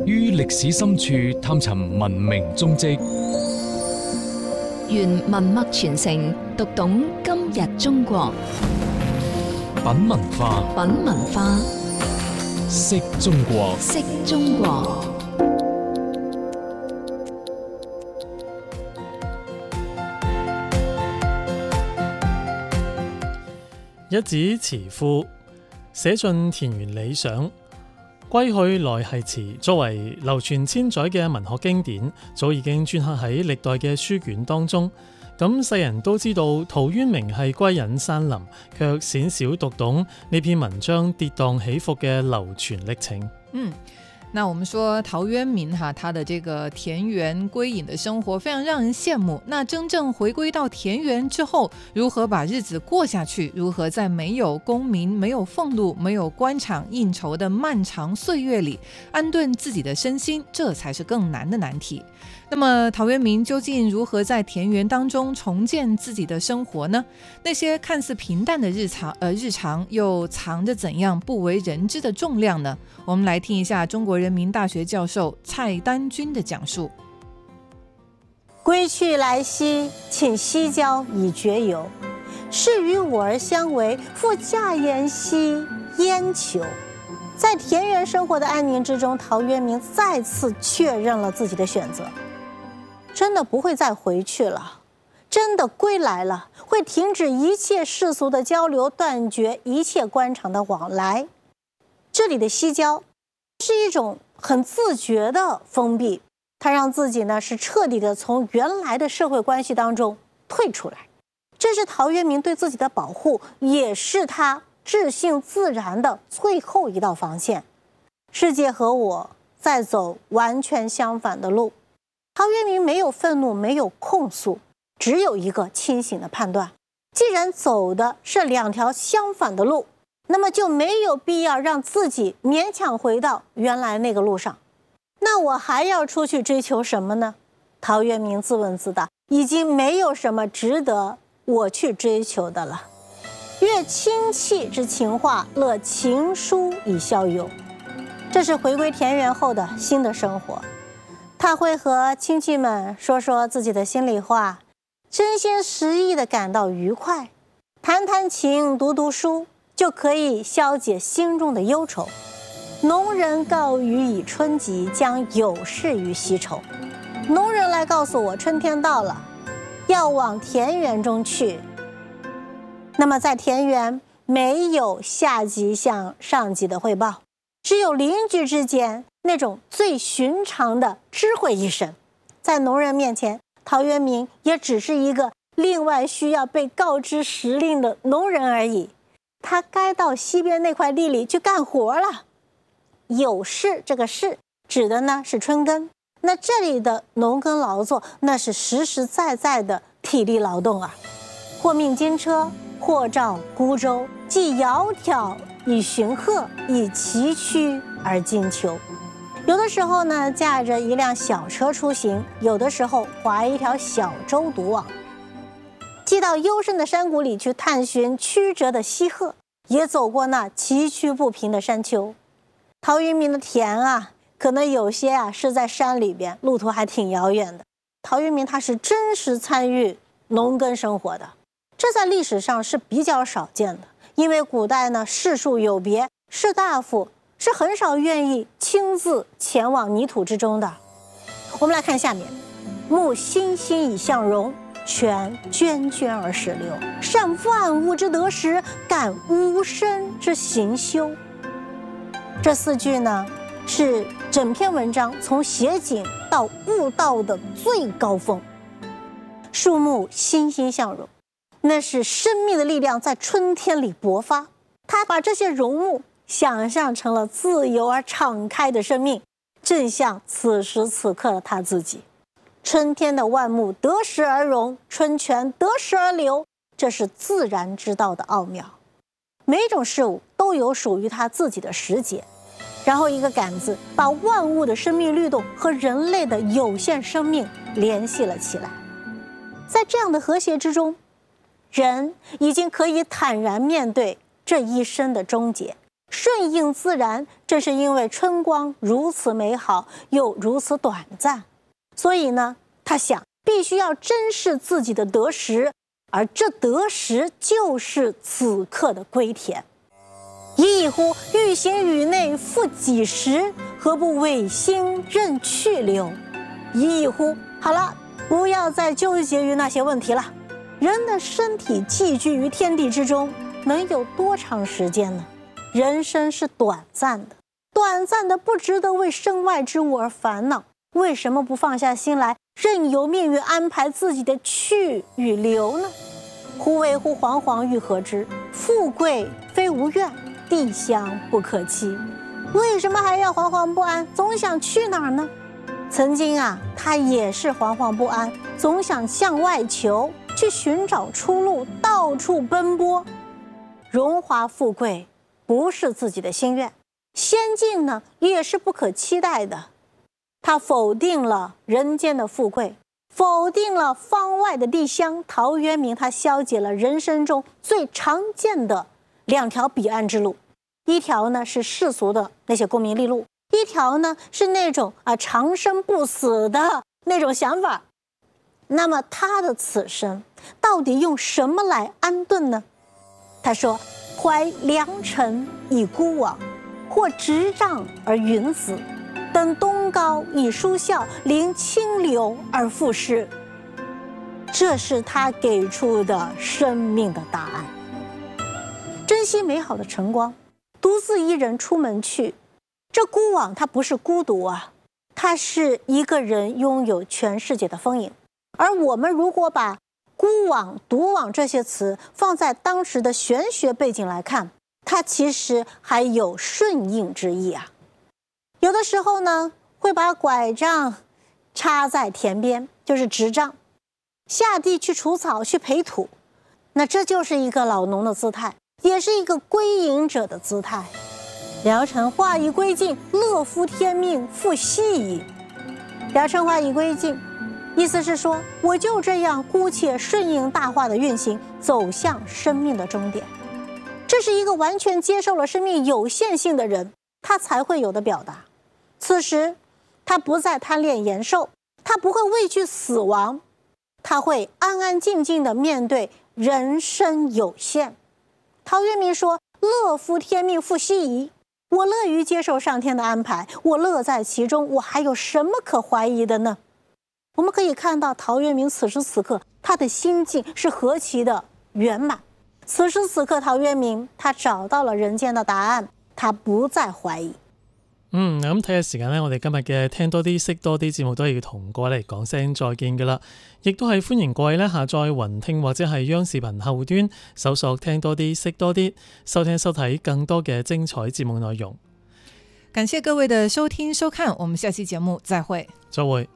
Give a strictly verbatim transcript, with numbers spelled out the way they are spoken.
於歷史深處探尋文明蹤跡， 願文脈傳承，讀懂今日中國。 品文化， 品文化， 識中國， 識中國。 一紙詞賦，寫盡田園理想。歸去來兮辭，作為流傳千載嘅文學經典，早已經鐫刻喺歷代嘅書卷當中。咁世人都知道陶淵明係歸隱山林，卻鮮少讀懂呢篇文章跌宕起伏嘅流傳歷程。 嗯。那我們說陶淵明哈，他的這個田園歸隱的生活非常讓人羨慕。那真正回歸到田園之後，如何把日子過下去？如何在沒有功名、沒有俸祿、沒有官場應酬的漫長歲月裡安頓自己的身心，這才是更難的難題。那麼陶淵明究竟如何在田園當中重建自己的生活呢？那些看似平淡的日常，呃，日常又藏着怎樣不為人知的重量呢？我們來聽一下中國人民大學教授蔡丹君的講述。 歸去來兮，頃西郊以絕遊。是與我而相違，復駕言兮焉求？在田園生活的安寧之中，陶淵明再次確認了自己的選擇。真的不會再回去了，真的歸來了，會停止一切世俗的交流，斷絕一切官場的往來。這裡的西郊是一種很自覺的封閉，他讓自己呢是徹底的從原來的社會關係當中退出來。這是陶淵明對自己的保護，也是他至性自然的最後一道防線。世界和我在走完全相反的路。陶淵明沒有憤怒，沒有控訴，只有一個清醒的判斷。既然走的是兩條相反的路，那麼就沒有必要讓自己勉強回到原來那個路上。那我還要出去追求什麼呢？陶淵明自問自答，已經沒有什麼值得我去追求的了。閱親戚之情話，樂情書以消憂。這是回歸田園後的新的生活。他會和親戚們說說自己的心裡話，真心實意地感到愉快，彈彈琴，讀讀書，就可以消解心中的憂愁。農人告予以春集，將有事於西疇。農人來告訴我，春天到了，要往田園中去。那麼在田園沒有下級向上級的匯報，只有鄰居之間那種最尋常的知會一聲。在農人面前，陶淵明也只是一個另外需要被告知時令的農人而已。他該到西邊那塊地裡去幹活了。有事，這個事指的呢是春耕，那這裡的農耕勞作，那是實實在在的體力勞動啊。或命金車，或召孤舟，既窈窕以馴鶴，以崎岖而經丘。有的時候呢，駕着一輛小車出行；有的時候划一條小舟獨往。既到幽深的山谷裡去探尋曲折的溪壑，也走過那崎嶇不平的山丘。陶淵明的田啊，可能有些啊是在山裡邊，路途還挺遙遠的。陶淵明他是真實參與農耕生活的，這在歷史上是比較少見的，因為古代呢士庶有別，士大夫是很少願意親自前往泥土之中的。我們來看下面，木欣欣以向榮，泉涓涓而始流。善萬物之得時，感吾生之行休。這四句呢，是整篇文章從寫景到悟道的最高峰。樹木欣欣向榮，那是生命的力量在春天裡勃發。他把這些榮物想象成了自由而敞開的生命，正像此時此刻的他自己。春天的萬物得時而榮，春泉得時而流，這是自然之道的奧妙。每一種事物都有屬於它自己的時節，然後一個感字把萬物的生命律動和人類的有限生命聯繫了起來。在這樣的和諧之中，人已經可以坦然面對這一生的終結， 顺应自然，正是因为春光如此美好又如此短暂，所以呢，他想必须要珍视自己的得时，而这得时就是此刻的归田。一意乎欲行宇内复几时，何不违心任去留？一意乎，好了，不要再纠结于那些问题了。人的身体寄居于天地之中，能有多长时间呢？人生是短暂的，短暂的不值得为身外之物而烦恼。为什么不放下心来，任由命运安排自己的去与留呢？忽为乎惶惶欲何之？富贵非无怨，地香不可欺。为什么还要惶惶不安，总想去哪儿呢？曾经啊，他也是惶惶不安，总想向外求，去寻找出路，到处奔波。荣华富贵不是自己的心愿，仙境呢也是不可期待的。他否定了人间的富贵，否定了方外的地香。陶渊明他消解了人生中最常见的两条彼岸之路，一条呢是世俗的那些功名利禄，一条呢是那种啊长生不死的那种想法。那么他的此生到底用什么来安顿呢？他说：怀良辰以孤往，或执杖而云死，登东皋以舒啸，临清流而赋诗。这是他给出的生命的答案。珍惜美好的晨光，独自一人出门去。这孤往它不是孤独啊，它是一个人拥有全世界的丰盈。而我们如果把孤往、独往这些词放在当时的玄学背景来看，它其实还有顺应之意啊。有的时候呢，会把拐杖插在田边，就是执杖，下地去除草、去培土，那这就是一个老农的姿态，也是一个归隐者的姿态。良辰化以归尽，乐夫天命复奚矣。良辰化以归尽，意思是说，我就这样姑且顺应大化的运行，走向生命的终点。这是一个完全接受了生命有限性的人，他才会有的表达。此时他不再贪恋延寿，他不会畏惧死亡，他会安安静静地面对人生有限。陶渊明说：乐夫天命复奚疑，我乐于接受上天的安排，我乐在其中，我还有什么可怀疑的呢？我们可以看到陶渊明此时此刻他的心境是何其的圆满。此时此刻陶渊明他找到了人间的答案，他不再懷疑。 嗯，咁睇下時間呢，我哋今日嘅聽多啲識多啲節目都係要同各位嚟講聲再見㗎啦，亦都係歡迎各位呢下載雲聽或者係央視頻後端搜索聽多啲識多啲，收聽收睇更多嘅精彩節目內容。 感謝各位的收聽收看，我們下期節目再會。 再會。